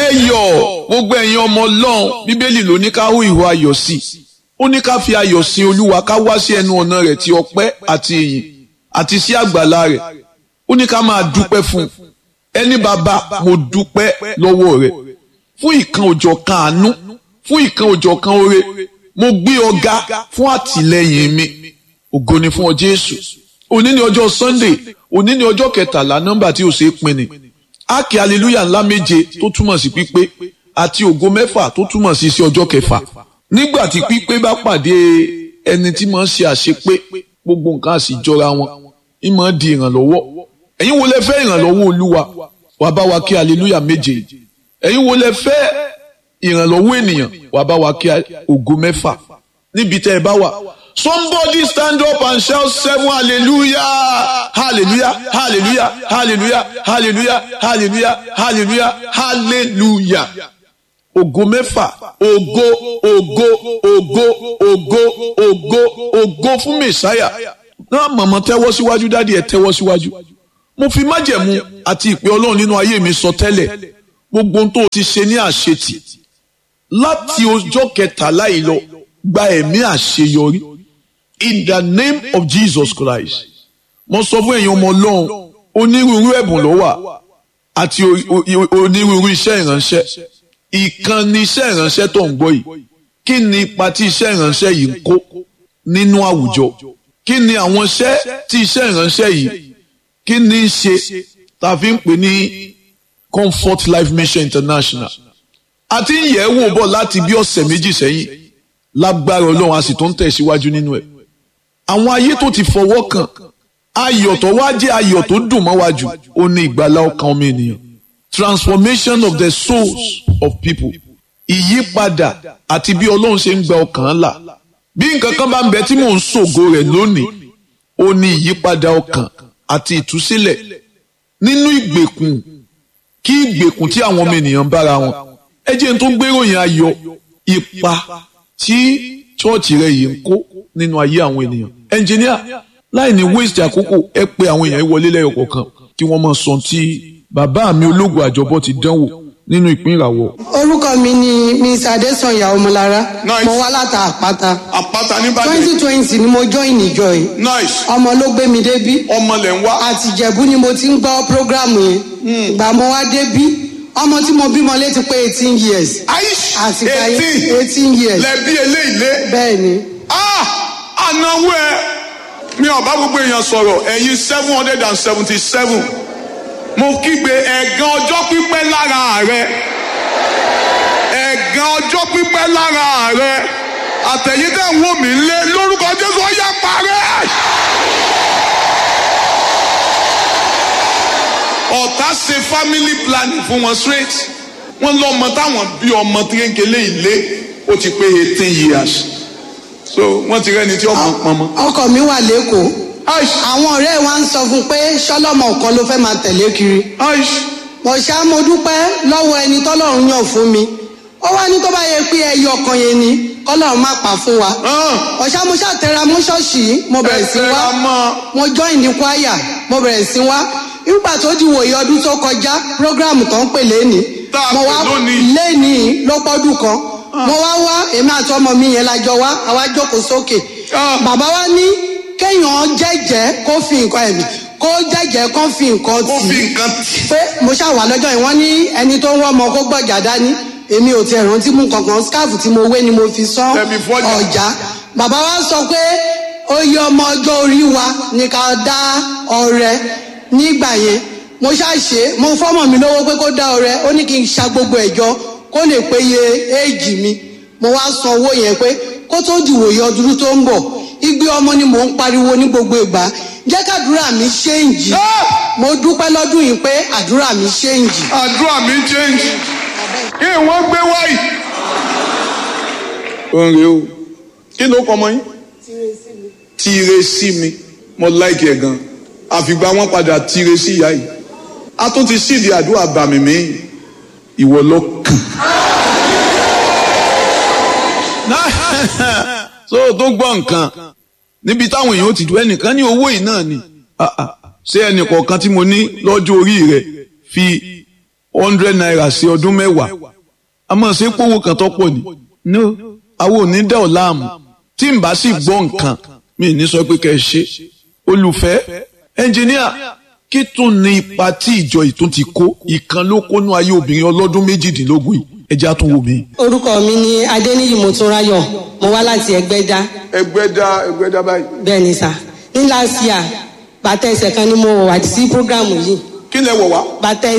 yọ̀ gbogbo ẹ̀yin ọmọ Ọlọ́run. Bíbélì ló ní ká hó ìhó ayọ̀ sí i. Ó ní ká fi ayọ̀ sin Olúwa, ká wá sí ẹnu ọ̀nà rẹ̀ ti ọpẹ́ àti ìyìn àti sí àgbàlá rẹ̀. Ó ní ká máa dúpẹ́ fún un. Ẹni bàbá, mo dúpẹ́ lọ́wọ́ rẹ̀ fún ìkan òjọ̀kan àánú, fún ìkan òjọ̀kan oore. Mo gbé ọ̀gá fún àtìlẹ́yìn mi. Ògo ni fún ọ Jésù. Òní ni ọjọ́ Sunday, òní ni ọjọ́ 13 nọ́mbà tí ó ṣe é pín ni. A kí hallelujah ńlá méje tó túmọ̀ sí pípé àti ògo mẹ́fà tó túmọ̀ sí ọjọ́ kẹfà. Nígbà tí pípé bá pàdé ẹni tí máa ń ṣe àṣepé, gbogbo nǹkan á sì jọra wọn. Ìmọ̀ di ìrànlọ́wọ́. Ẹ̀yin wo lẹ fẹ́ ìrànlọ́wọ́ Olúwa? Wá bá wa kí hallelujah méje. Ẹ̀yin wo lẹ fẹ́ ìrànlọ́wọ́ ènìyàn? Wá bá wa kí ògo mẹ́fà. Níbi tẹ́ ẹ bá wà. Somebody stand up and shout 7 hallelujah, hallelujah, hallelujah, hallelujah, hallelujah, hallelujah, hallelujah, hallelujah. Ògo mẹ́fà, ògo, ògo, ògo, ògo, ògo, ògo fún Mèsáyà. Náà màmá tẹ́wọ́ síwájú, dádì ẹ tẹ́wọ́ síwájú. Mo fi májẹ̀mú àti ìpè Ọlọ́run nínú ayé mi sọ tẹ́lẹ̀. Gbogbo ohun tó ti ṣe ní àṣetì. Láti ọjọ́ 13 yìí lọ, gba ẹ̀mí àṣeyọrí. In the name of Jesus Christ. Mo sọ fún ẹ̀yin ọmọ Ọlọ́run, onírúurú ẹ̀bùn ló wà àti onírúurú iṣẹ́ ìránṣẹ́. Ìkan ni iṣẹ́ ìránṣẹ́ tó ń gbọ́ yìí. Kí ni ipa tí iṣẹ́ ìránṣẹ́ yìí ń kó nínú àwùjọ? Kí ni àwọn iṣẹ́ tí iṣẹ́ ìránṣẹ́ yìí kí ni í ṣe tá a fi ń pè ní Comfort Life Mission International? A ti ń yẹ̀ ẹ́ wò bọ̀ láti bí ọ̀sẹ̀ méjì sẹ́yìn. Lágbára Ọlọ́run a sì tó ń tẹ̀síwájú nínú ẹ̀. Àwọn ayé tó ti fọwọ́ kàn, ayọ̀ tó wá jẹ́ ayọ̀ tó dùn mọ́ wa jù, ó ní ìgbàlá ọkàn ọmọ ènìyàn. Transformation of the souls of people. Ìyípadà àti bí Ọlọ́run ṣe ń gba ọkàn là. Bí nǹkan kan bá ń bẹ tí mò ń ṣògo rẹ̀ lónìí, ó ní ìyípadà ọkàn àti ìtúsílẹ̀ nínú ìgbèkùn, kí ìgbèkùn tí àwọn ọmọ ènìyàn bára wọn. Ẹ jẹ́ n tó gbéròyìn ayọ̀ ipa tí chọ́ọ̀chì rẹ̀ yìí ń kó nínú ayé àwọn ènìyàn. Ẹnjìníà, láì ní waste àkókò, ẹ pé àwọn èèyàn wọlé lẹ́yọ̀ kọ̀ọ̀kan kí wọ́n máa sọ tí bàbá mi ológun àjọbọ ti dánwò nínú ìpín ìràwọ̀. Orúkọ mi ni Miss Adesanya Ọmọlára. Mo wá láti Àpáta. Àpáta ní Ìbàdàn. 2020 ni mo join ìjọ yìí. Nice. Ọmọ ló gbé mi débí. Ọmọ lẹ̀ ń wá. Àti Ìjẹ̀bú ni mo ti ń gbọ́ program yẹn. Ìgbà mo wá débí. Ọmọ tí mo bímọ létí pé 18 years. Aish, 18 years. Lẹ́bí eléyìí. Bẹ́ẹ̀ni. Ànáwó ẹ mi ò bá gbogbo èèyàn sọ̀rọ̀, ẹ̀yin 777. Mo kígbe ẹ̀gàn ọjọ́ pípẹ́ lára rẹ. Ẹ̀gàn ọjọ́ pípẹ́ lára rẹ. Àtẹ̀yìn tẹ̀ ń wò mí lé lórúkọ Jésù, ó yá parẹ́. Ọ̀tá ṣe family planning fún wọn straight. Wọ́n lọ́mọ táwọn bí ọmọ kékeré ilé ó ti pé 18 years. So wọ́n ti rẹ́ni tí ọmọ pọnmọ. Ọkọ mi wà lẹ́kọ̀ọ́. Àwọn ọ̀rẹ́ wa ń sọ fún pé ṣọlọ́mọ kan ló fẹ́ máa tẹ̀lé kiri. Mo ṣá mo dúpẹ́ lọ́wọ́ ẹni tọ́lọ́run yàn fún mi. Ó wá ní tó bá yẹ pé ẹyọ ọkàn yẹn ni kọ́lọ́run má pa fún wa. Ọ̀ṣá mo ṣàtẹ̀ra mú ṣọ́ọ̀ṣì, mo bẹ̀rẹ̀ sí wá. Mo join ní kwaya, mo bẹ̀rẹ̀ sí wá. Nígbà tó di wòye ọdún tó kọjá, prógráàmù tó ń pè léni. Mo wá léni lọ́pọ̀dún kan. Mo wá èmi àti ọmọ mi yẹn lájọ wá, àwa jókòó sókè. Bàbá wa ní kéèyàn jẹ́jẹ́ kó fi nǹkan ẹ̀mí, kó jẹ́jẹ́ kó fi nǹkan tì. Pé mo ṣàwà lọ́jọ́ yìí, wọ́n ní ẹni tó ń wọ́ ọmọ kó gbọ́jà dání. Èmi ò tiẹ̀ rántí mú kankan, skáàfù tí mo wé ni mo fi sán ọjà. Bàbá wa sọ pé oyè ọmọ ọjọ́ orí wa ni ká dá ọrẹ. Nígbà yẹn mo ṣàṣe, mo fọ́mọ mi lówó pé kó dá ọrẹ, ó ní kí n ṣa gbogbo ẹ̀jọ kó lè péye éèjì mi. Mo wá san owó yẹn pé kó tó dìwòye ọdún tó ń bọ̀, igbe ọmọ ni mò ń pariwo ní gbogbo ìgbà. Jẹ́ kàdúrà mi ṣéǹjì. Mo dúpẹ́ lọ́dún yìí pé àdúrà mi ṣéǹjì. Àdúrà mi ṣéǹjì. Kí wọ́n gbé wáyì. Oore o. Kí ló kọ ọmọ yín? Tire sí mi. Mo láìkì ẹ̀ gan. Àfìgbà wọn padà tire sí ìyá yìí. A tún ti sídìí àdúrà bàmí mi. Ìwọ ló kàn. So tó gbọ́ nǹkan níbi táwọn èèyàn ti dùn ẹnìkan ní owó yìí náà ni. Ṣé ẹnì kọ̀ọ̀kan tí mo ní lọ́jọ́ orí rẹ̀ fi 100 naira sí ọdún 10 a máa ṣe pówó kan tó pọ̀ ní no àwọn ò ní dá ọ láàmú tí n bá sì gbọ́ nǹkan mi ní sọ pé kẹ́ ẹ ṣe olùfẹ́ ẹnjìníà kí tún ní ipa tí ìjọ ìtún ti kó ìkan ló kónú ayé obìnrin ọlọ́dún 18 yìí ẹjẹ́ àtúnwò mi. orúkọ mi ni Adéníyì Mọ́túnráyọ̀ mo wá láti Ẹgbẹ́dá. Ẹgbẹ́dá báyìí. bẹ́ẹ̀ ni sà ní last year bàtà ẹsẹ̀ kan ni mo wà sí programu yìí. kí lẹ wọ̀ wá. bàtà